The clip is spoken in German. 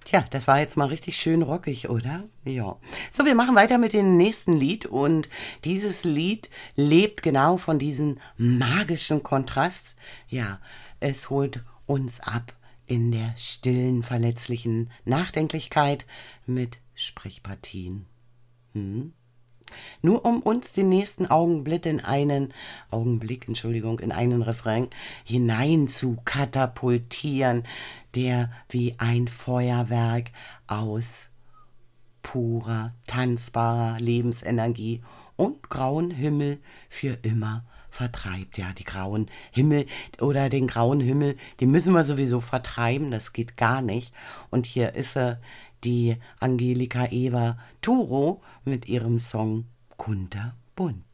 Tja, das war jetzt mal richtig schön rockig, oder? Ja. So, wir machen weiter mit dem nächsten Lied und dieses Lied lebt genau von diesem magischen Kontrast. Ja, es holt uns ab in der stillen, verletzlichen Nachdenklichkeit mit Sprechpartien. Nur um uns den nächsten in einen Refrain hinein zu katapultieren, der wie ein Feuerwerk aus purer, tanzbarer Lebensenergie und grauen Himmel für immer vertreibt. Ja, die grauen Himmel oder den grauen Himmel, die müssen wir sowieso vertreiben, das geht gar nicht. Und hier ist sie, die Angelika Eva Turo mit ihrem Song Kunterbunt.